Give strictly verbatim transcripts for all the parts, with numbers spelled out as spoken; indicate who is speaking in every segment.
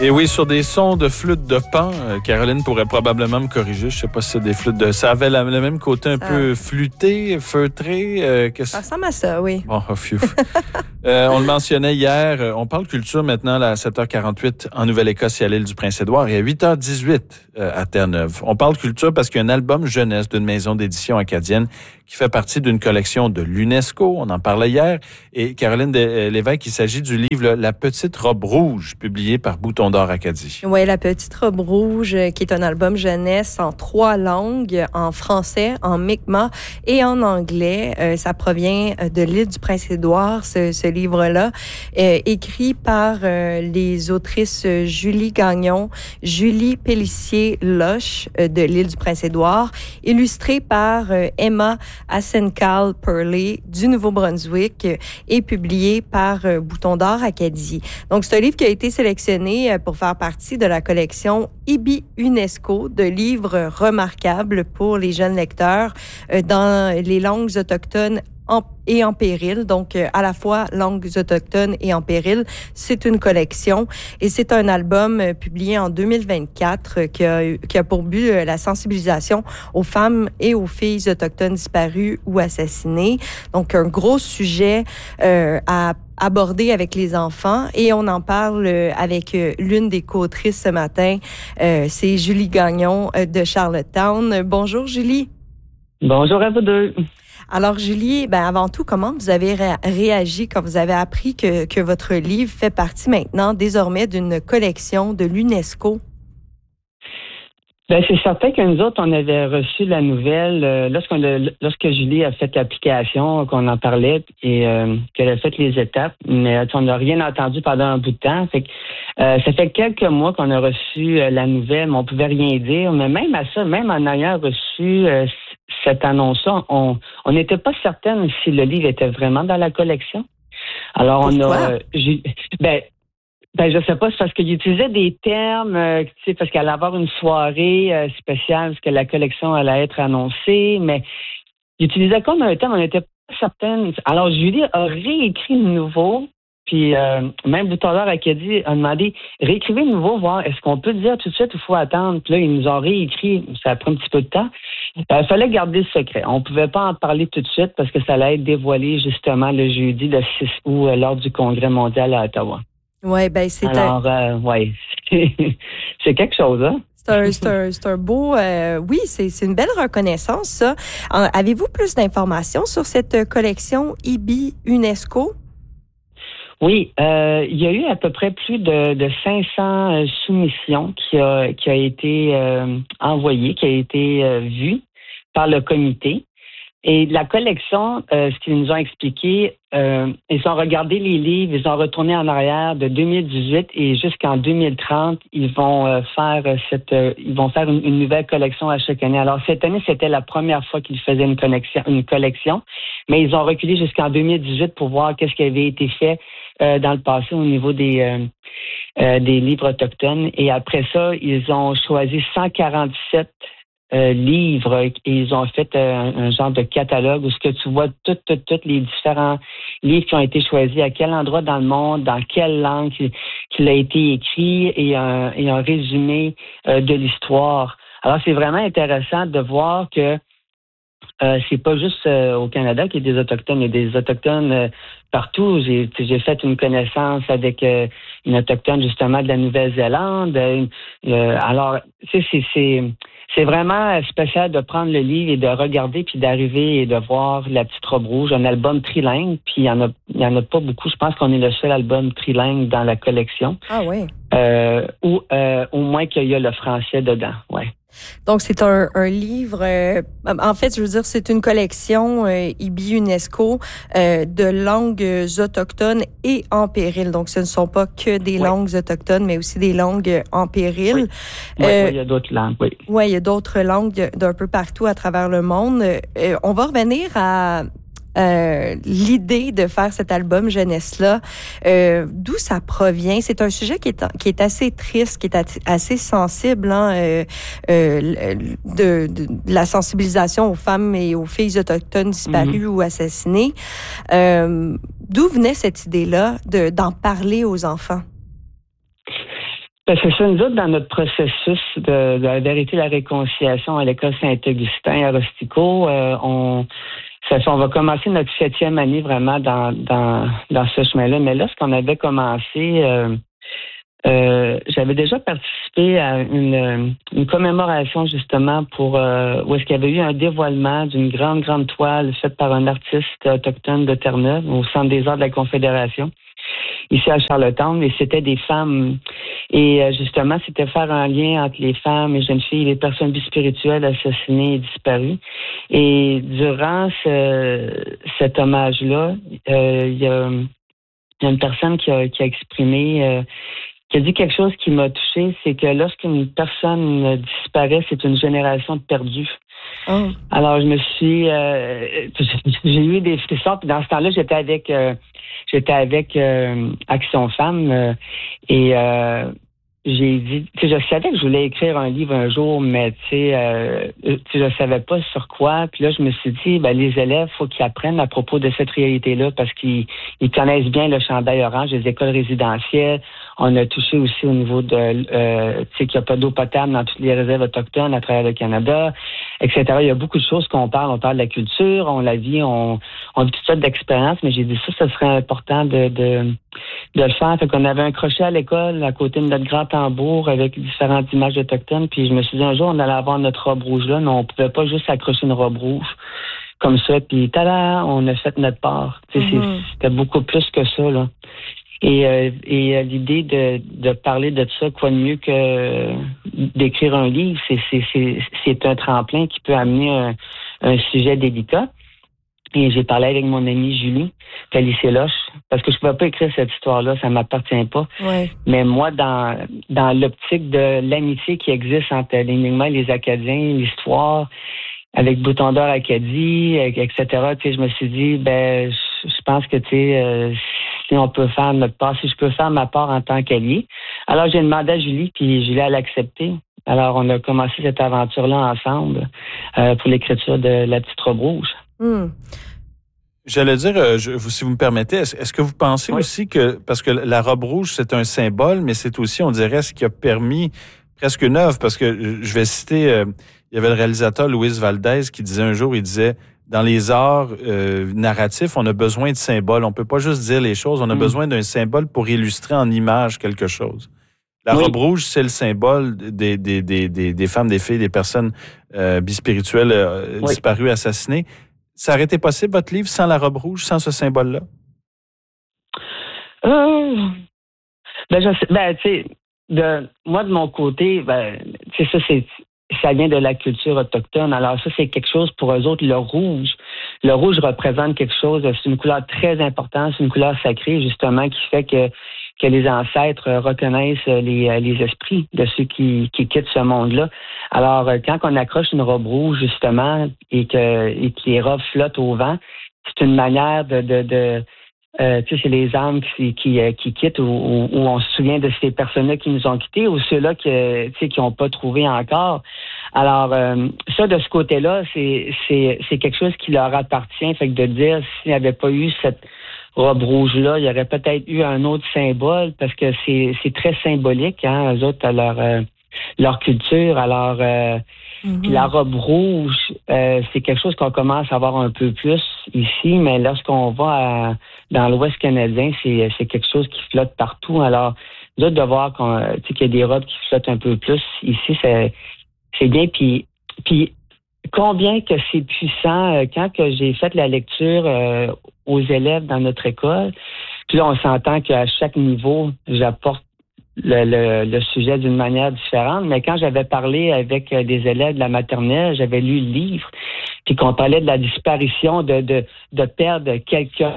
Speaker 1: Et oui, sur des sons de flûte de Pan, euh, Caroline pourrait probablement me corriger. Je sais pas si c'est des flûtes de... Ça avait la, le même côté un ça... peu flûté, feutré. Euh, que
Speaker 2: ça ressemble à ça, oui.
Speaker 1: Bon, oh, phew. euh, on le mentionnait hier. On parle culture maintenant là, à sept heures quarante-huit en Nouvelle-Écosse et à l'île du Prince-Édouard et à huit heures dix-huit euh, à Terre-Neuve. On parle culture parce qu'il y a un album jeunesse d'une maison d'édition acadienne qui fait partie d'une collection de l'UNESCO. On en parlait hier. Et Caroline Lévesque, il s'agit du livre là, La petite robe rouge, publié par Bouton d'Or Acadie.
Speaker 2: Oui, La petite robe rouge, qui est un album jeunesse en trois langues, en français, en mi'kmaq et en anglais. Euh, ça provient de l'île du Prince-Édouard, ce, ce livre-là, euh, écrit par euh, les autrices Julie Gagnon, Julie Pélissier-Loche euh, de l'île du Prince-Édouard, illustré par euh, Emma Asenkal-Purley du Nouveau-Brunswick euh, et publié par euh, Bouton d'Or Acadie. Donc, c'est un livre qui a été sélectionné euh, pour faire partie de la collection I B I UNESCO de livres remarquables pour les jeunes lecteurs euh, dans les langues autochtones en, et en péril, donc euh, à la fois langues autochtones et en péril. C'est une collection et c'est un album euh, publié en deux mille vingt-quatre euh, qui, a, qui a pour but euh, la sensibilisation aux femmes et aux filles autochtones disparues ou assassinées. Donc un gros sujet euh, à aborder avec les enfants et on en parle euh, avec euh, l'une des co-autrices ce matin. Euh, c'est Julie Gagnon euh, de Charlottetown. Bonjour Julie.
Speaker 3: Bonjour à vous deux.
Speaker 2: Alors, Julie, ben avant tout, comment vous avez ré- réagi quand vous avez appris que, que votre livre fait partie maintenant, désormais, d'une collection de l'UNESCO?
Speaker 3: Ben c'est certain que nous autres, on avait reçu la nouvelle euh, lorsqu'on a, lorsque Julie a fait l'application, qu'on en parlait et euh, qu'elle a fait les étapes, mais on n'a rien entendu pendant un bout de temps. Fait que, euh, ça fait quelques mois qu'on a reçu euh, la nouvelle, mais on pouvait rien dire. Mais même à ça, même en ayant reçu euh, cette annonce-là, on on n'était pas certaine si le livre était vraiment dans la collection. Alors
Speaker 2: Pourquoi?
Speaker 3: on a, euh, j'ai, ben Ben, je sais pas, c'est parce qu'il utilisait des termes, euh, tu sais, parce qu'elle allait avoir une soirée euh, spéciale, parce que la collection allait être annoncée, mais il utilisait comme un terme, on n'était pas certaine. Alors, Julie a réécrit de nouveau, puis euh, même Bouton d'Or Acadie a demandé, réécrivez de nouveau, voir, est-ce qu'on peut dire tout de suite ou il faut attendre? Puis là, ils nous ont réécrit, ça a pris un petit peu de temps. Euh, il fallait garder le secret. On pouvait pas en parler tout de suite parce que ça allait être dévoilé justement le jeudi, le six août, euh, lors du Congrès mondial à Ottawa.
Speaker 2: Oui, ben c'est
Speaker 3: Alors,
Speaker 2: un...
Speaker 3: euh, ouais, c'est quelque chose, hein?
Speaker 2: C'est un, c'est un, c'est un beau... Euh, oui, c'est, c'est une belle reconnaissance, ça. Euh, avez-vous plus d'informations sur cette collection I B I UNESCO?
Speaker 3: Oui, euh, il y a eu à peu près plus de, de cinq cents euh, soumissions qui a, qui a été euh, envoyées, qui a été euh, vues par le comité. Et la collection, euh, ce qu'ils nous ont expliqué, euh, ils ont regardé les livres, ils ont retourné en arrière de deux mille dix-huit et jusqu'en deux mille trente, ils vont euh, faire cette, euh, ils vont faire une, une nouvelle collection à chaque année. Alors cette année, c'était la première fois qu'ils faisaient une collection, une collection, mais ils ont reculé jusqu'en deux mille dix-huit pour voir qu'est-ce qui avait été fait euh, dans le passé au niveau des euh, euh, des livres autochtones. Et après ça, ils ont choisi cent quarante-sept Euh, livres et ils ont fait euh, un, un genre de catalogue où ce que tu vois tous tout, tout les différents livres qui ont été choisis, à quel endroit dans le monde, dans quelle langue qu'il, qu'il a été écrit et un, et un résumé euh, de l'histoire. Alors c'est vraiment intéressant de voir que euh, c'est pas juste euh, au Canada qu'il y a des Autochtones, il y a des Autochtones euh, partout. J'ai, j'ai fait une connaissance avec euh, une Autochtone justement de la Nouvelle-Zélande. Euh, euh, alors, tu sais, c'est, c'est C'est vraiment spécial de prendre le livre et de regarder puis d'arriver et de voir La petite robe rouge, un album trilingue. Puis il y en a, il y en a pas beaucoup. Je pense qu'on est le seul album trilingue dans la collection.
Speaker 2: Ah oui.
Speaker 3: Euh, ou euh, au moins qu'il y a le français dedans. Ouais.
Speaker 2: Donc, c'est un, un livre... Euh, en fait, je veux dire, c'est une collection euh, I B I UNESCO euh, de langues autochtones et en péril. Donc, ce ne sont pas que des oui. langues autochtones, mais aussi des langues en péril.
Speaker 3: Oui, oui, euh, oui il y a d'autres langues, oui.
Speaker 2: Oui, il y a d'autres langues d'un peu partout à travers le monde. Euh, on va revenir à... Euh, l'idée de faire cet album jeunesse-là, euh, d'où ça provient? C'est un sujet qui est, qui est assez triste, qui est assez sensible, hein, euh, euh, de, de, de la sensibilisation aux femmes et aux filles autochtones disparues mm-hmm. ou assassinées. Euh, d'où venait cette idée-là de, d'en parler aux enfants?
Speaker 3: Ben, c'est ça, nous autres, dans notre processus de, de la vérité et la réconciliation à l'école Saint-Augustin à Rustico, euh, on, ça fait, on va commencer notre septième année vraiment dans, dans, dans ce chemin-là. Mais là, ce qu'on avait commencé, euh, euh, j'avais déjà participé à une, une commémoration justement pour euh, où est-ce qu'il y avait eu un dévoilement d'une grande, grande toile faite par un artiste autochtone de Terre-Neuve au Centre des arts de la Confédération, ici à Charlottetown, et c'était des femmes. Et euh, justement, c'était faire un lien entre les femmes, les jeunes filles, les personnes bispirituelles assassinées et disparues. Et durant ce, cet hommage-là, euh, il y, a, y a une personne qui a, qui a exprimé, euh, qui a dit quelque chose qui m'a touchée, c'est que lorsqu'une personne disparaît, c'est une génération de perdus. Oh. Alors, je me suis... Euh, j'ai eu des frissons, puis dans ce temps-là, j'étais avec... Euh, J'étais avec euh, Action Femmes euh, et euh, j'ai dit, tu sais, je savais que je voulais écrire un livre un jour, mais tu sais, euh, je savais pas sur quoi. Puis là, je me suis dit, ben les élèves, faut qu'ils apprennent à propos de cette réalité-là parce qu'ils ils connaissent bien le chandail orange, les écoles résidentielles. On a touché aussi au niveau de, euh, tu sais, qu'il n'y a pas d'eau potable dans toutes les réserves autochtones à travers le Canada, et cetera. Il y a beaucoup de choses qu'on parle. On parle de la culture, on la vit, on, on vit toutes sortes d'expériences, mais j'ai dit ça, ça serait important de, de, de le faire. Fait qu'on avait un crochet à l'école à côté de notre grand tambour avec différentes images autochtones. Puis je me suis dit un jour, on allait avoir notre robe rouge là, mais on pouvait pas juste accrocher une robe rouge comme ça. Puis tada, on a fait notre part. Mm-hmm. C'était beaucoup plus que ça, là. Et, euh, et euh, l'idée de, de parler de ça, quoi de mieux que d'écrire un livre, c'est, c'est, c'est, c'est un tremplin qui peut amener un, un sujet délicat. Et j'ai parlé avec mon amie Julie Calissé-Loche, parce que je ne pouvais pas écrire cette histoire-là, ça ne m'appartient pas. Ouais. Mais moi, dans, dans l'optique de l'amitié qui existe entre les Mi'kmaq et les Acadiens, l'histoire, avec Bouton d'Or Acadie, et cetera, tu sais, je me suis dit, ben, je, je pense que, tu sais, euh, si on peut faire notre part, si je peux faire ma part en tant qu'allié. Alors, j'ai demandé à Julie, puis Julie, elle a accepté. Alors, on a commencé cette aventure-là ensemble euh, pour l'écriture de La Petite Robe Rouge.
Speaker 1: Mm. J'allais dire, euh, je, si vous me permettez, est-ce, est-ce que vous pensez oui. aussi que, parce que la robe rouge, c'est un symbole, mais c'est aussi, on dirait, ce qui a permis presque une œuvre, parce que je vais citer, euh, il y avait le réalisateur Luis Valdez qui disait un jour, il disait, dans les arts euh, narratifs, on a besoin de symboles. On peut pas juste dire les choses, on a mm. besoin d'un symbole pour illustrer en image quelque chose. La oui. robe rouge, c'est le symbole des, des, des, des, des femmes, des filles, des personnes euh, bispirituelles euh, oui. disparues, assassinées. Ça aurait été possible, votre livre, sans la robe rouge, sans ce symbole-là?
Speaker 3: Euh, ben, je sais, ben, tu sais, de, moi, de mon côté, ben, tu sais, ça, c'est, ça vient de la culture autochtone. Alors, ça, c'est quelque chose pour eux autres, le rouge. Le rouge représente quelque chose, c'est une couleur très importante, c'est une couleur sacrée, justement, qui fait que que les ancêtres reconnaissent les, les esprits de ceux qui, qui quittent ce monde-là. Alors, quand on accroche une robe rouge, justement, et que, et que les robes flottent au vent, c'est une manière de... de, de euh, tu sais, c'est les âmes qui, qui, qui quittent, ou, ou, ou on se souvient de ces personnes-là qui nous ont quittés, ou ceux-là qui, tu sais, qui n'ont pas trouvé encore. Alors, euh, ça, de ce côté-là, c'est, c'est, c'est quelque chose qui leur appartient. Fait que de dire, s'il n'y avait pas eu cette robe rouge-là, il y aurait peut-être eu un autre symbole, parce que c'est, c'est très symbolique, hein, eux autres, à leur, euh, leur culture. Alors, euh, mm-hmm. la robe rouge, euh, c'est quelque chose qu'on commence à voir un peu plus ici, mais lorsqu'on va à, dans l'Ouest canadien, c'est, c'est quelque chose qui flotte partout. Alors, nous autres, de voir qu'on, tu sais, qu'il y a des robes qui flottent un peu plus ici, c'est, c'est bien. Puis, puis combien que c'est puissant, euh, quand que j'ai fait la lecture euh, aux élèves dans notre école, puis là, on s'entend qu'à chaque niveau, j'apporte le, le, le sujet d'une manière différente, mais quand j'avais parlé avec des élèves de la maternelle, j'avais lu le livre, puis qu'on parlait de la disparition, de, de, de perdre quelqu'un,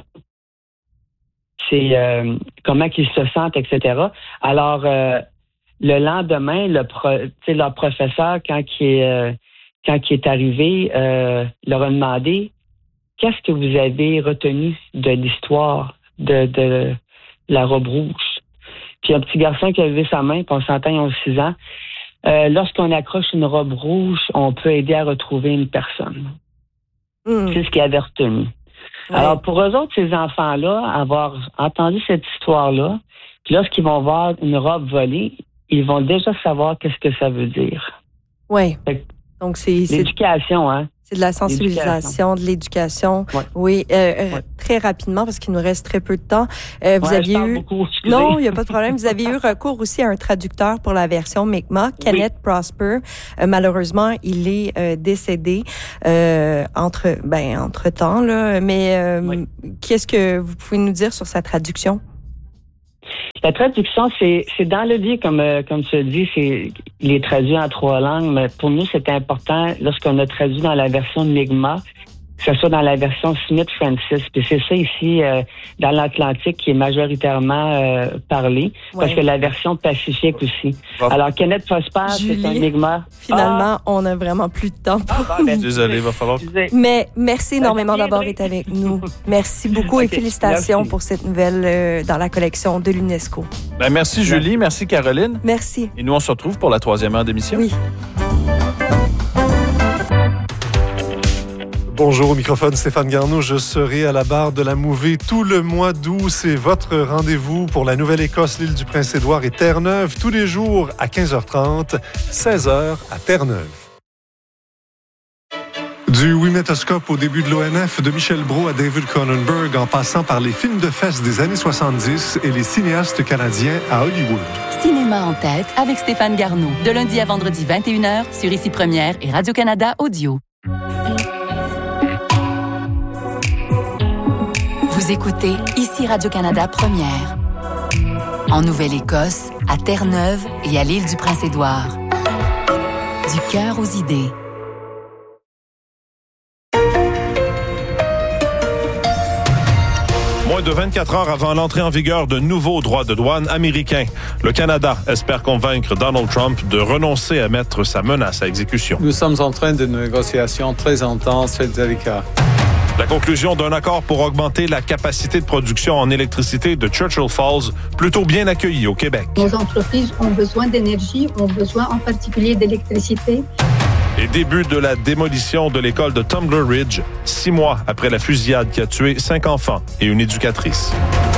Speaker 3: c'est euh, comment qu'ils se sentent, et cetera. Alors, euh, le lendemain, le pro, leur professeur, quand il est... Euh, quand il est arrivé, euh, leur a demandé « Qu'est-ce que vous avez retenu de l'histoire de, de la robe rouge? » Puis un petit garçon qui a levé sa main, puis on s'entend, ils ont six ans. Euh, lorsqu'on accroche une robe rouge, on peut aider à retrouver une personne. Mmh. C'est ce qu'il avait retenu. Ouais. Alors, pour eux autres, ces enfants-là, avoir entendu cette histoire-là, puis lorsqu'ils vont voir une robe volée, ils vont déjà savoir qu'est-ce que ça veut dire.
Speaker 2: Oui. Donc, c'est...
Speaker 3: L'éducation, hein?
Speaker 2: C'est de la sensibilisation, de l'éducation. Ouais. Oui, euh, ouais. Très rapidement, parce qu'il nous reste très peu de temps. Euh, vous
Speaker 3: ouais,
Speaker 2: aviez
Speaker 3: je parle
Speaker 2: eu...
Speaker 3: beaucoup,
Speaker 2: non, il n'y a pas de problème. Vous avez eu recours aussi à un traducteur pour la version Mi'kmaq, Kenneth oui. Prosper. Euh, malheureusement, il est euh, décédé euh, entre, ben, entre temps, là. Mais euh, oui. Qu'est-ce que vous pouvez nous dire sur sa traduction?
Speaker 3: La traduction, c'est, c'est dans le livre, comme, euh, comme tu dis, c'est, il est traduit en trois langues, mais pour nous, c'était important, lorsqu'on a traduit dans la version Mi'kmaq, que ce soit dans la version Smith-Francis. Puis c'est ça ici, euh, dans l'Atlantique, qui est majoritairement euh, parlé, ouais. Parce que la version Pacifique aussi. Oh. Alors, Kenneth Prosper,
Speaker 2: Julie,
Speaker 3: c'est un Mi'kmaq.
Speaker 2: Finalement, ah. on n'a vraiment plus de temps. Pour...
Speaker 1: Ah, ben, désolé, il va falloir...
Speaker 2: Mais merci énormément d'avoir été avec nous. Merci beaucoup okay. et félicitations merci. Pour cette nouvelle euh, dans la collection de l'UNESCO.
Speaker 1: Ben, merci Julie, merci Caroline.
Speaker 2: Merci.
Speaker 1: Et nous, on se retrouve pour la troisième heure d'émission.
Speaker 2: Oui.
Speaker 4: Bonjour, au microphone Stéphane Garneau. Je serai à la barre de la Mouvée tout le mois d'août. C'est votre rendez-vous pour la Nouvelle-Écosse, l'île du Prince-Édouard et Terre-Neuve, tous les jours à quinze heures trente, seize heures à Terre-Neuve. Du Wimetoscope au début de l'O N F, de Michel Brault à David Cronenberg, en passant par les films de fesses des années soixante-dix et les cinéastes canadiens à Hollywood.
Speaker 5: Cinéma en tête avec Stéphane Garneau. De lundi à vendredi vingt et une heures sur Ici Première et Radio-Canada Audio. Vous écoutez Ici Radio-Canada Première. En Nouvelle-Écosse, à Terre-Neuve et à l'île du Prince-Édouard. Du cœur aux idées.
Speaker 6: Moins de vingt-quatre heures avant l'entrée en vigueur de nouveaux droits de douane américains, le Canada espère convaincre Donald Trump de renoncer à mettre sa menace à exécution.
Speaker 7: Nous sommes en train de négociations très intenses et délicates.
Speaker 6: La conclusion d'un accord pour augmenter la capacité de production en électricité de Churchill Falls, plutôt bien accueillie au Québec.
Speaker 8: Nos entreprises ont besoin d'énergie, ont besoin en particulier d'électricité.
Speaker 6: Et début de la démolition de l'école de Tumbler Ridge, six mois après la fusillade qui a tué cinq enfants et une éducatrice.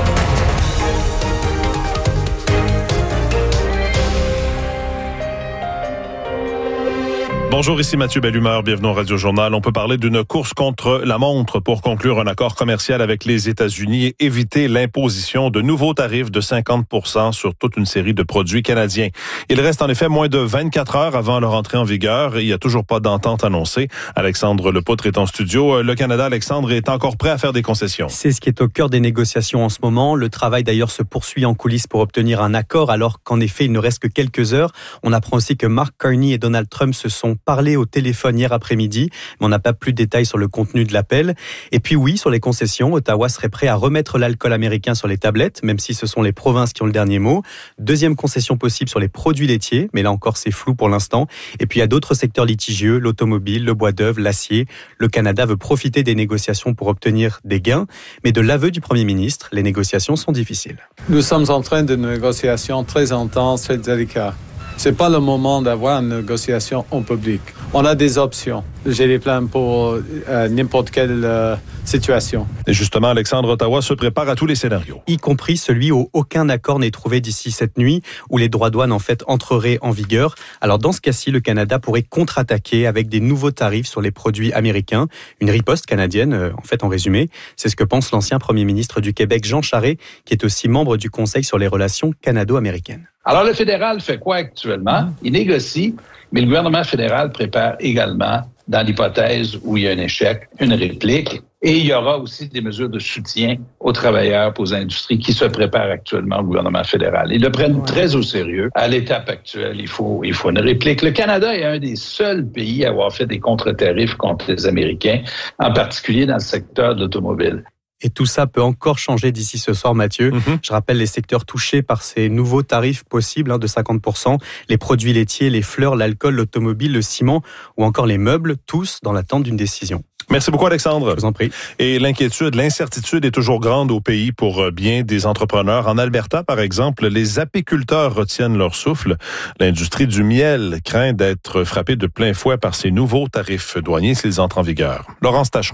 Speaker 6: Bonjour, ici Mathieu Bellumeur, bienvenue au Radio Journal. On peut parler d'une course contre la montre pour conclure un accord commercial avec les États-Unis et éviter l'imposition de nouveaux tarifs de cinquante pour cent sur toute une série de produits canadiens. Il reste en effet moins de vingt-quatre heures avant leur entrée en vigueur et il n'y a toujours pas d'entente annoncée. Alexandre Lepoutre est en studio. Le Canada, Alexandre, est encore prêt à faire des concessions.
Speaker 9: C'est ce qui est au cœur des négociations en ce moment. Le travail d'ailleurs se poursuit en coulisses pour obtenir un accord alors qu'en effet il ne reste que quelques heures. On apprend aussi que Mark Carney et Donald Trump se sont parlé au téléphone hier après-midi, mais on n'a pas plus de détails sur le contenu de l'appel. Et puis oui, sur les concessions, Ottawa serait prêt à remettre l'alcool américain sur les tablettes, même si ce sont les provinces qui ont le dernier mot. Deuxième concession possible sur les produits laitiers, mais là encore c'est flou pour l'instant. Et puis il y a d'autres secteurs litigieux, l'automobile, le bois d'œuvre, l'acier. Le Canada veut profiter des négociations pour obtenir des gains, mais de l'aveu du Premier ministre, les négociations sont difficiles.
Speaker 7: Nous sommes en train de négociations très intenses et délicates. C'est pas le moment d'avoir une négociation en public. On a des options. J'ai des plans pour euh, n'importe quelle euh, situation.
Speaker 6: Et justement, Alexandre, Ottawa se prépare à tous les scénarios.
Speaker 9: Y compris celui où aucun accord n'est trouvé d'ici cette nuit, où les droits douane en fait entreraient en vigueur. Alors dans ce cas-ci, le Canada pourrait contre-attaquer avec des nouveaux tarifs sur les produits américains. Une riposte canadienne, euh, en fait en résumé. C'est ce que pense l'ancien Premier ministre du Québec, Jean Charest, qui est aussi membre du Conseil sur les relations canado-américaines.
Speaker 10: Alors, le fédéral fait quoi actuellement? Il négocie, mais le gouvernement fédéral prépare également, dans l'hypothèse où il y a un échec, une réplique. Et il y aura aussi des mesures de soutien aux travailleurs, aux industries qui se préparent actuellement au gouvernement fédéral. Ils le prennent ouais. très au sérieux. À l'étape actuelle, il faut, il faut une réplique. Le Canada est un des seuls pays à avoir fait des contre-tarifs contre les Américains, en particulier dans le secteur de l'automobile.
Speaker 9: Et tout ça peut encore changer d'ici ce soir, Mathieu. Mmh. Je rappelle les secteurs touchés par ces nouveaux tarifs possibles hein, de cinquante pour cent. Les produits laitiers, les fleurs, l'alcool, l'automobile, le ciment ou encore les meubles, tous dans l'attente d'une décision.
Speaker 6: Merci beaucoup, Alexandre.
Speaker 9: Je vous en prie.
Speaker 6: Et l'inquiétude, l'incertitude est toujours grande au pays pour bien des entrepreneurs. En Alberta, par exemple, les apiculteurs retiennent leur souffle. L'industrie du miel craint d'être frappée de plein fouet par ces nouveaux tarifs douaniers s'ils entrent en vigueur. Laurence Tachereau.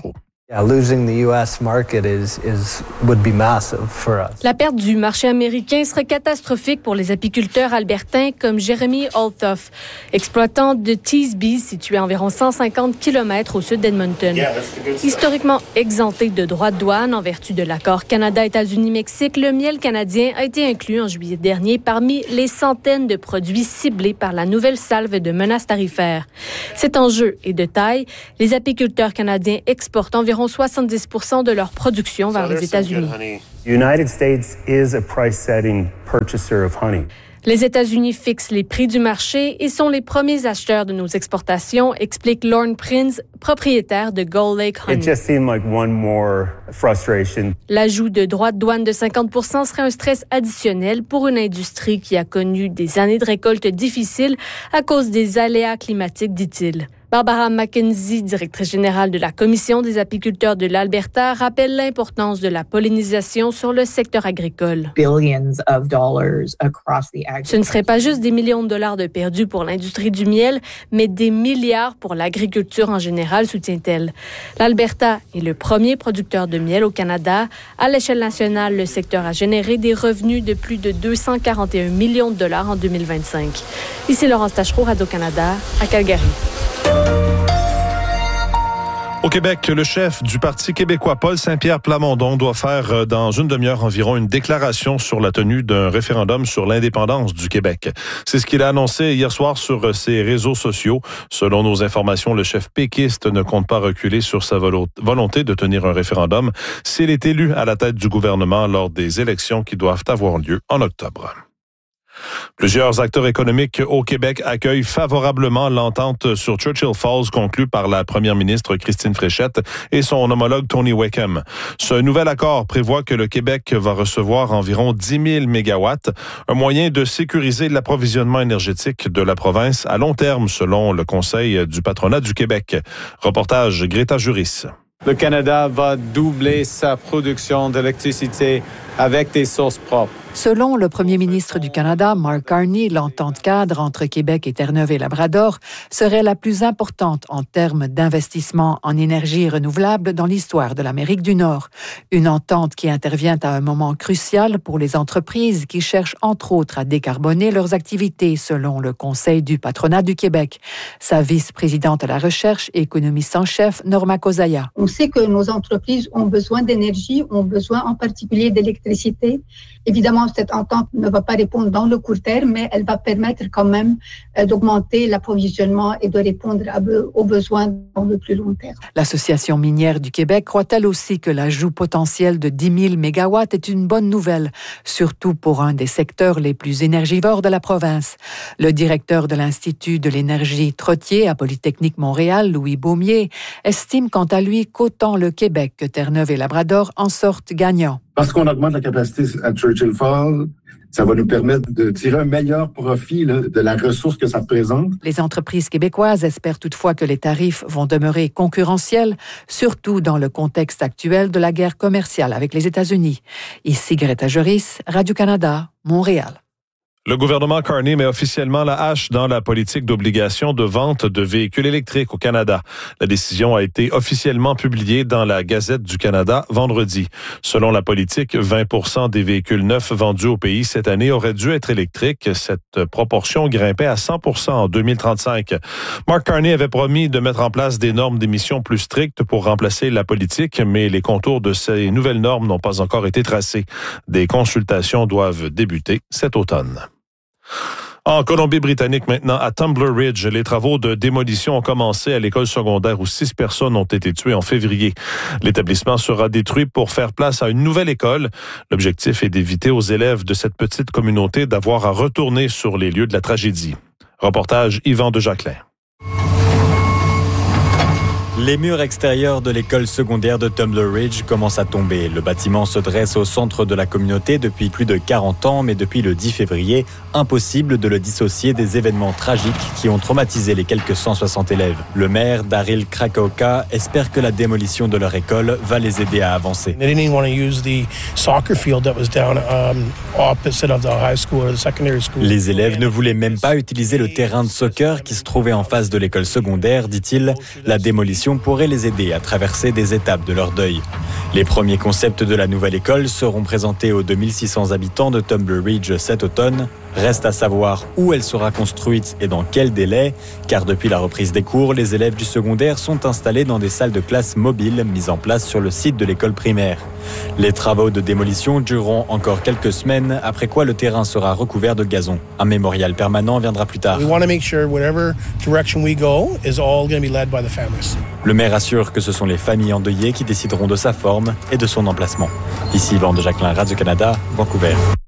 Speaker 11: La perte du marché américain serait catastrophique pour les apiculteurs albertains comme Jeremy Althoff, exploitant de Teesby, situé à environ cent cinquante kilomètres au sud d'Edmonton. Historiquement exempté de droits de douane en vertu de l'accord Canada-États-Unis-Mexique, le miel canadien a été inclus en juillet dernier parmi les centaines de produits ciblés par la nouvelle salve de menaces tarifaires. Cet enjeu est de taille. Les apiculteurs canadiens exportent environ soixante-dix pour cent de leur production vers les États-Unis. Les États-Unis fixent les prix du marché et sont les premiers acheteurs de nos exportations, explique Lorne Prinz, propriétaire de Gull Lake Honey. L'ajout de droits de douane de cinquante pour cent serait un stress additionnel pour une industrie qui a connu des années de récolte difficiles à cause des aléas climatiques, dit-il. Barbara McKenzie, directrice générale de la Commission des apiculteurs de l'Alberta, rappelle l'importance de la pollinisation sur le secteur agricole. Ce ne serait pas juste des millions de dollars de perdus pour l'industrie du miel, mais des milliards pour l'agriculture en général, soutient-elle. L'Alberta est le premier producteur de miel au Canada. À l'échelle nationale, le secteur a généré des revenus de plus de deux cent quarante et un millions de dollars en deux mille vingt-cinq. Ici Laurence Tachereau, Radio-Canada, à Calgary.
Speaker 6: Au Québec, le chef du Parti québécois, Paul Saint-Pierre Plamondon, doit faire dans une demi-heure environ une déclaration sur la tenue d'un référendum sur l'indépendance du Québec. C'est ce qu'il a annoncé hier soir sur ses réseaux sociaux. Selon nos informations, le chef péquiste ne compte pas reculer sur sa volonté de tenir un référendum s'il est élu à la tête du gouvernement lors des élections qui doivent avoir lieu en octobre. Plusieurs acteurs économiques au Québec accueillent favorablement l'entente sur Churchill Falls conclue par la première ministre Christine Fréchette et son homologue Tony Wickham. Ce nouvel accord prévoit que le Québec va recevoir environ dix mille mégawatts, un moyen de sécuriser l'approvisionnement énergétique de la province à long terme, selon le Conseil du patronat du Québec. Reportage Greta Juris.
Speaker 7: Le Canada va doubler sa production d'électricité avec des sources propres.
Speaker 12: Selon le premier ministre du Canada, Mark Carney, l'entente cadre entre Québec et Terre-Neuve et Labrador serait la plus importante en termes d'investissement en énergie renouvelable dans l'histoire de l'Amérique du Nord. Une entente qui intervient à un moment crucial pour les entreprises qui cherchent entre autres à décarboner leurs activités, selon le Conseil du patronat du Québec. Sa vice-présidente à la recherche et économiste en chef, Norma Kozaya.
Speaker 8: On sait que nos entreprises ont besoin d'énergie, ont besoin en particulier d'électricité. Évidemment, cette entente ne va pas répondre dans le court terme, mais elle va permettre quand même d'augmenter l'approvisionnement et de répondre aux besoins dans le plus long terme.
Speaker 12: L'Association minière du Québec croit elle aussi que l'ajout potentiel de dix mille mégawatts est une bonne nouvelle, surtout pour un des secteurs les plus énergivores de la province. Le directeur de l'Institut de l'énergie Trottier à Polytechnique Montréal, Louis Beaumier, estime quant à lui qu'autant le Québec que Terre-Neuve et Labrador en sortent gagnants.
Speaker 13: Parce qu'on augmente la capacité à Churchill Falls, ça va nous permettre de tirer un meilleur profit là, de la ressource que ça représente.
Speaker 12: Les entreprises québécoises espèrent toutefois que les tarifs vont demeurer concurrentiels, surtout dans le contexte actuel de la guerre commerciale avec les États-Unis. Ici Greta Juris, Radio-Canada, Montréal.
Speaker 6: Le gouvernement Carney met officiellement la hache dans la politique d'obligation de vente de véhicules électriques au Canada. La décision a été officiellement publiée dans la Gazette du Canada vendredi. Selon la politique, vingt pour cent des véhicules neufs vendus au pays cette année auraient dû être électriques. Cette proportion grimpait à cent pour cent en deux mille trente-cinq. Mark Carney avait promis de mettre en place des normes d'émissions plus strictes pour remplacer la politique, mais les contours de ces nouvelles normes n'ont pas encore été tracés. Des consultations doivent débuter cet automne. En Colombie-Britannique maintenant, à Tumbler Ridge, les travaux de démolition ont commencé à l'école secondaire où six personnes ont été tuées en février. L'établissement sera détruit pour faire place à une nouvelle école. L'objectif est d'éviter aux élèves de cette petite communauté d'avoir à retourner sur les lieux de la tragédie. Reportage Yvan de Jacquelin.
Speaker 9: Les murs extérieurs de l'école secondaire de Tumbler Ridge commencent à tomber. Le bâtiment se dresse au centre de la communauté depuis plus de quarante ans, mais depuis le dix février, impossible de le dissocier des événements tragiques qui ont traumatisé les quelques cent soixante élèves. Le maire, Daryl Krakauka, espère que la démolition de leur école va les aider à avancer. Les élèves ne voulaient même pas utiliser le terrain de soccer qui se trouvait en face de l'école secondaire, dit-il. La démolition
Speaker 14: démolition pourrait les aider à traverser des étapes de leur deuil. Les premiers concepts de la nouvelle école seront présentés aux deux mille six cents habitants de Tumble Ridge cet automne. Reste à savoir où elle sera construite et dans quel délai, car depuis la reprise des cours, les élèves du secondaire sont installés dans des salles de classe mobiles mises en place sur le site de l'école primaire. Les travaux de démolition dureront encore quelques semaines, après quoi le terrain sera recouvert de gazon. Un mémorial permanent viendra plus tard. Le maire assure que ce sont les familles endeuillées qui décideront de sa forme et de son emplacement. Ici Yvan de Jacquelin, Radio-Canada, Vancouver.